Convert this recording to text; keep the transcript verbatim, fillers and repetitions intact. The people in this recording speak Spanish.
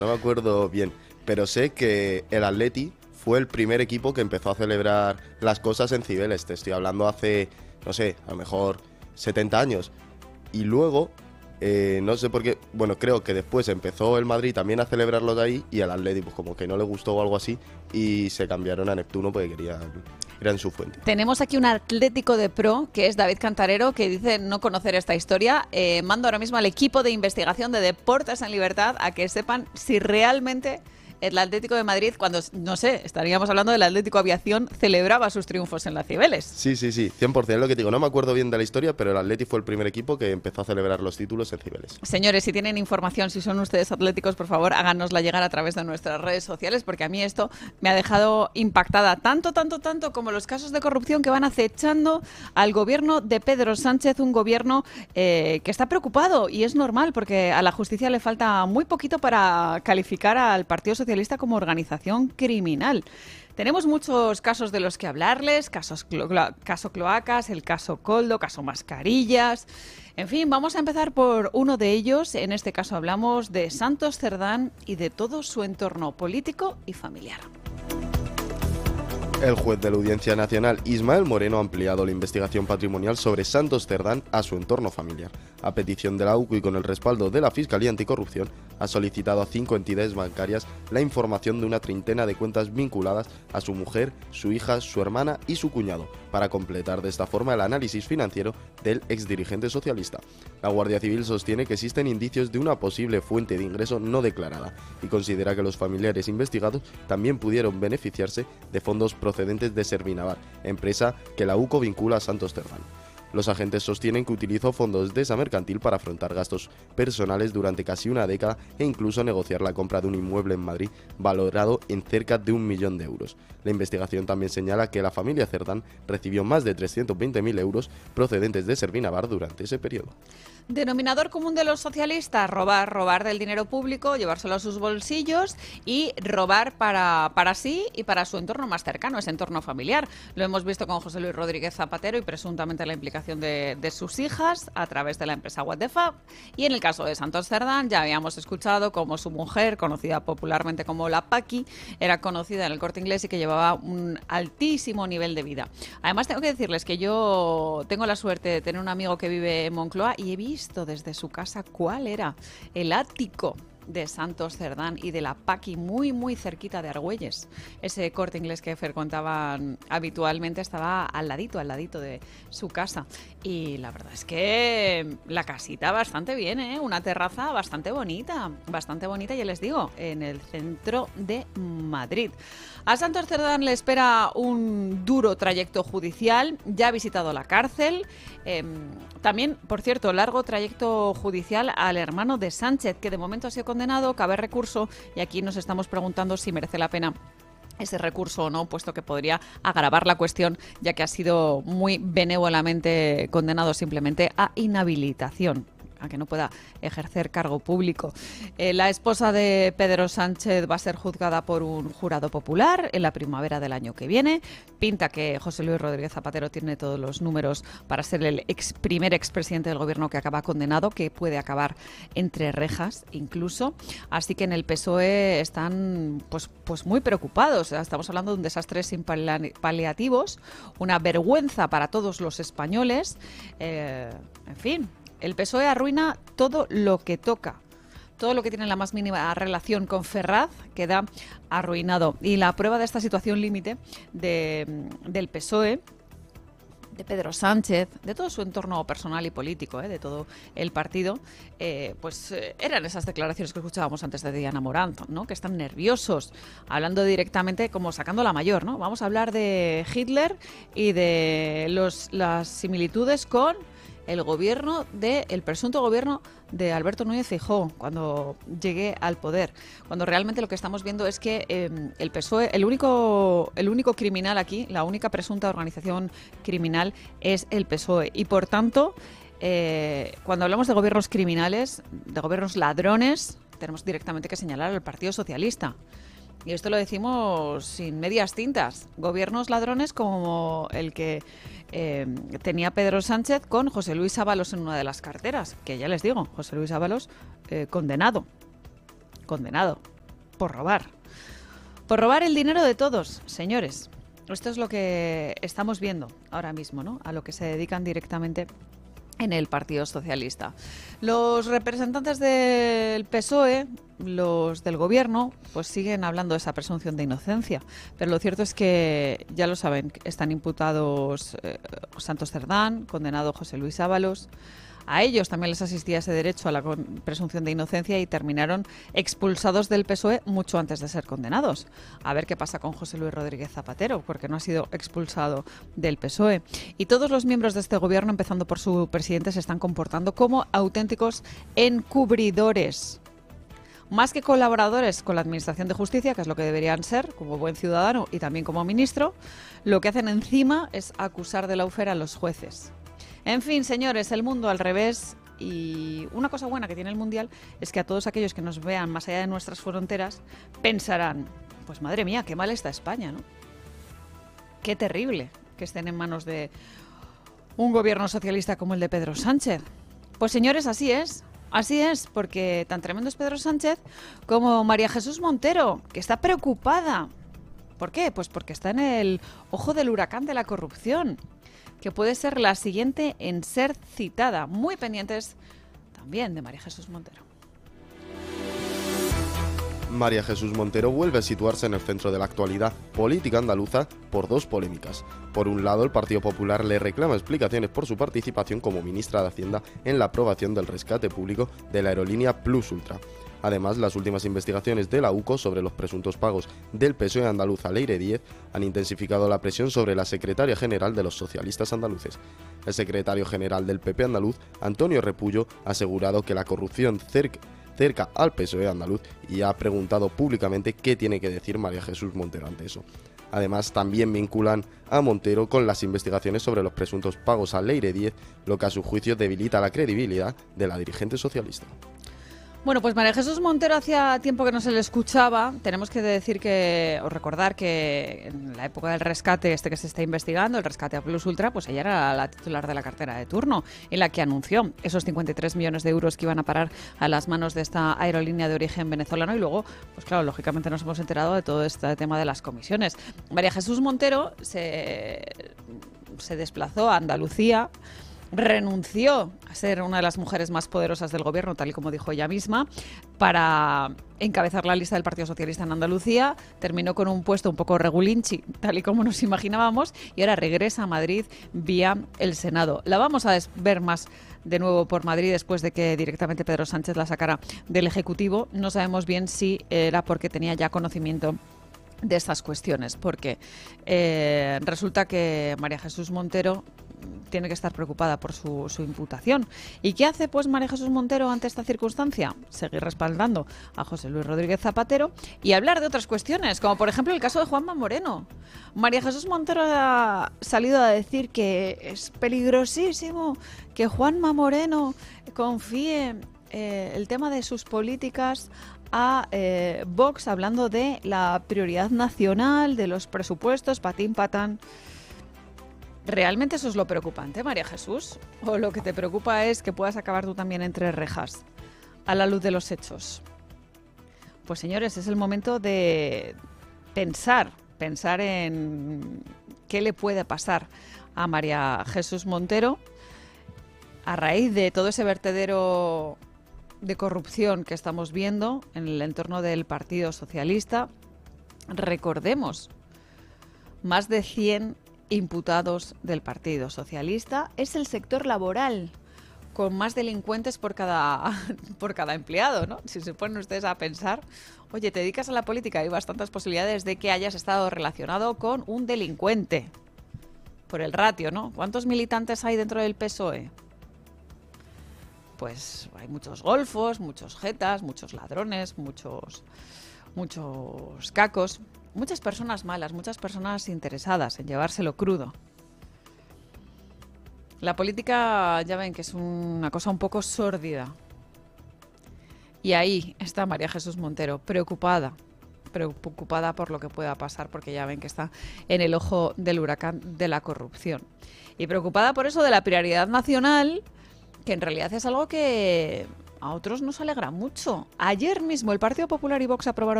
no me acuerdo bien, pero sé que el Atleti fue el primer equipo que empezó a celebrar las cosas en Cibeles. Te estoy hablando hace, no sé, a lo mejor setenta años. Y luego, eh, no sé por qué, bueno, creo que después empezó el Madrid también a celebrarlo de ahí y al Atleti pues como que no le gustó o algo así y se cambiaron a Neptuno porque querían, eran su fuente. Tenemos aquí un Atlético de Pro, que es David Cantarero, que dice no conocer esta historia. Eh, mando ahora mismo al equipo de investigación de Deportes en Libertad a que sepan si realmente el Atlético de Madrid, cuando, no sé, estaríamos hablando del Atlético Aviación, celebraba sus triunfos en la Cibeles. Sí, sí, sí, cien por ciento es lo que te digo. No me acuerdo bien de la historia, pero el Atleti fue el primer equipo que empezó a celebrar los títulos en Cibeles. Señores, si tienen información, si son ustedes atléticos, por favor, háganosla llegar a través de nuestras redes sociales, porque a mí esto me ha dejado impactada tanto, tanto, tanto como los casos de corrupción que van acechando al gobierno de Pedro Sánchez, un gobierno eh, que está preocupado, y es normal, porque a la justicia le falta muy poquito para calificar al Partido Socialista como organización criminal. Tenemos muchos casos de los que hablarles, casos clo caso cloacas, el caso Coldo, caso mascarillas. En fin, vamos a empezar por uno de ellos. En este caso hablamos de Santos Cerdán y de todo su entorno político y familiar. El juez de la Audiencia Nacional, Ismael Moreno, ha ampliado la investigación patrimonial sobre Santos Cerdán a su entorno familiar. A petición de la U C U y con el respaldo de la Fiscalía Anticorrupción, ha solicitado a cinco entidades bancarias la información de una treintena de cuentas vinculadas a su mujer, su hija, su hermana y su cuñado, para completar de esta forma el análisis financiero del exdirigente socialista. La Guardia Civil sostiene que existen indicios de una posible fuente de ingreso no declarada y considera que los familiares investigados también pudieron beneficiarse de fondos procedentes de Servinavar, empresa que la U C O vincula a Santos Cerdán. Los agentes sostienen que utilizó fondos de esa mercantil para afrontar gastos personales durante casi una década e incluso negociar la compra de un inmueble en Madrid valorado en cerca de un millón de euros. La investigación también señala que la familia Cerdán recibió más de trescientos veinte mil euros procedentes de Servinavar durante ese periodo. Denominador común de los socialistas: robar, robar del dinero público, llevárselo a sus bolsillos y robar para, para sí y para su entorno más cercano, ese entorno familiar. Lo hemos visto con José Luis Rodríguez Zapatero y presuntamente la implicación de, de sus hijas a través de la empresa What the Fuck. Y en el caso de Santos Cerdán ya habíamos escuchado cómo su mujer, conocida popularmente como la Paqui, era conocida en el Corte Inglés y que llevaba un altísimo nivel de vida. Además, tengo que decirles que yo tengo la suerte de tener un amigo que vive en Moncloa y he visto desde su casa cuál era el ático de Santos Cerdán y de la Paqui, muy muy cerquita de Argüelles. Ese Corte Inglés que frecuentaban habitualmente estaba al ladito, al ladito de su casa. Y la verdad es que la casita bastante bien, ¿eh? Una terraza bastante bonita, bastante bonita, ya les digo, en el centro de Madrid. A Santos Cerdán le espera un duro trayecto judicial, ya ha visitado la cárcel. Eh, también, por cierto, largo trayecto judicial al hermano de Sánchez, que de momento ha sido condenado, cabe recurso, y aquí nos estamos preguntando si merece la pena ese recurso o no, puesto que podría agravar la cuestión, ya que ha sido muy benévolamente condenado simplemente a inhabilitación, a que no pueda ejercer cargo público. Eh, la esposa de Pedro Sánchez va a ser juzgada por un jurado popular en la primavera del año que viene. Pinta que José Luis Rodríguez Zapatero tiene todos los números para ser el ex primer expresidente del gobierno que acaba condenado, que puede acabar entre rejas incluso. Así que en el P S O E están pues, pues muy preocupados. Estamos hablando de un desastre sin paliativos, una vergüenza para todos los españoles. Eh, en fin, el P S O E arruina todo lo que toca. Todo lo que tiene la más mínima relación con Ferraz queda arruinado. Y la prueba de esta situación límite de, del P S O E, de Pedro Sánchez, de todo su entorno personal y político, ¿eh? de todo el partido, eh, pues eh, eran esas declaraciones que escuchábamos antes de Diana Morán, ¿no? Que están nerviosos, hablando directamente como sacando la mayor, ¿no? Vamos a hablar de Hitler y de los, las similitudes con el gobierno de, el presunto gobierno de Alberto Núñez Feijóo cuando llegue al poder, cuando realmente lo que estamos viendo es que eh, el P S O E, el único, el único criminal aquí, la única presunta organización criminal es el P S O E, y por tanto eh, cuando hablamos de gobiernos criminales, de gobiernos ladrones, tenemos directamente que señalar al Partido Socialista. Y esto lo decimos sin medias tintas. Gobiernos ladrones como el que eh, tenía Pedro Sánchez con José Luis Ábalos en una de las carteras, que ya les digo, José Luis Ábalos eh, condenado. condenado por robar. Por robar el dinero de todos, señores. Esto es lo que estamos viendo ahora mismo, ¿no? A lo que se dedican directamente en el Partido Socialista. Los representantes del P S O E, los del Gobierno, pues siguen hablando de esa presunción de inocencia. Pero lo cierto es que, ya lo saben, están imputados eh, Santos Cerdán, condenado José Luis Ábalos. A ellos también les asistía ese derecho a la presunción de inocencia y terminaron expulsados del P S O E mucho antes de ser condenados. A ver qué pasa con José Luis Rodríguez Zapatero, porque no ha sido expulsado del P S O E. Y todos los miembros de este gobierno, empezando por su presidente, se están comportando como auténticos encubridores. Más que colaboradores con la Administración de Justicia, que es lo que deberían ser, como buen ciudadano y también como ministro, lo que hacen encima es acusar de lawfare a los jueces. En fin, señores, el mundo al revés, y una cosa buena que tiene el Mundial es que a todos aquellos que nos vean más allá de nuestras fronteras pensarán, pues madre mía, qué mal está España, ¿no? Qué terrible que estén en manos de un gobierno socialista como el de Pedro Sánchez. Pues señores, así es, así es, porque tan tremendo es Pedro Sánchez como María Jesús Montero, que está preocupada. ¿Por qué? Pues porque está en el ojo del huracán de la corrupción, que puede ser la siguiente en ser citada. Muy pendientes también de María Jesús Montero. María Jesús Montero vuelve a situarse en el centro de la actualidad política andaluza por dos polémicas. Por un lado, el Partido Popular le reclama explicaciones por su participación como ministra de Hacienda en la aprobación del rescate público de la aerolínea Plus Ultra. Además, las últimas investigaciones de la U C O sobre los presuntos pagos del P S O E andaluz a Leire Díez han intensificado la presión sobre la secretaria general de los socialistas andaluces. El secretario general del P P andaluz, Antonio Repullo, ha asegurado que la corrupción cerca, cerca al P S O E andaluz y ha preguntado públicamente qué tiene que decir María Jesús Montero ante eso. Además, también vinculan a Montero con las investigaciones sobre los presuntos pagos a Leire Díez, lo que a su juicio debilita la credibilidad de la dirigente socialista. Bueno, pues María Jesús Montero hacía tiempo que no se le escuchaba. Tenemos que decir que, o recordar que en la época del rescate este que se está investigando, el rescate a Plus Ultra, pues ella era la titular de la cartera de turno, en la que anunció esos cincuenta y tres millones de euros que iban a parar a las manos de esta aerolínea de origen venezolano. Y luego, pues claro, lógicamente nos hemos enterado de todo este tema de las comisiones. María Jesús Montero se, se desplazó a Andalucía, renunció a ser una de las mujeres más poderosas del gobierno, tal y como dijo ella misma, para encabezar la lista del Partido Socialista en Andalucía. Terminó con un puesto un poco regulinchi, tal y como nos imaginábamos, y ahora regresa a Madrid vía el Senado. La vamos a ver más de nuevo por Madrid después de que directamente Pedro Sánchez la sacara del Ejecutivo. No sabemos bien si era porque tenía ya conocimiento de estas cuestiones, porque eh, resulta que María Jesús Montero tiene que estar preocupada por su, su imputación. ¿Y qué hace pues María Jesús Montero ante esta circunstancia? Seguir respaldando a José Luis Rodríguez Zapatero y hablar de otras cuestiones, como por ejemplo el caso de Juanma Moreno. María Jesús Montero ha salido a decir que es peligrosísimo que Juanma Moreno confíe eh, el tema de sus políticas a eh, Vox, hablando de la prioridad nacional, de los presupuestos, patín patán. ¿Realmente eso es lo preocupante, María Jesús? ¿O lo que te preocupa es que puedas acabar tú también entre rejas, a la luz de los hechos? Pues señores, es el momento de pensar, pensar en qué le puede pasar a María Jesús Montero a raíz de todo ese vertedero de corrupción que estamos viendo en el entorno del Partido Socialista. Recordemos, más de cien imputados del Partido Socialista. Es el sector laboral con más delincuentes por cada, por cada empleado, ¿no? Si se ponen ustedes a pensar, oye, te dedicas a la política, hay bastantes posibilidades de que hayas estado relacionado con un delincuente. Por el ratio, ¿no? ¿Cuántos militantes hay dentro del P S O E? Pues hay muchos golfos, muchos jetas, muchos ladrones, muchos, muchos cacos. Muchas personas malas, muchas personas interesadas en llevárselo crudo. La política, ya ven que es una cosa un poco sórdida. Y ahí está María Jesús Montero, preocupada, preocupada por lo que pueda pasar, porque ya ven que está en el ojo del huracán de la corrupción. Y preocupada por eso de la prioridad nacional, que en realidad es algo que a otros nos alegra mucho. Ayer mismo el Partido Popular y Vox aprobaron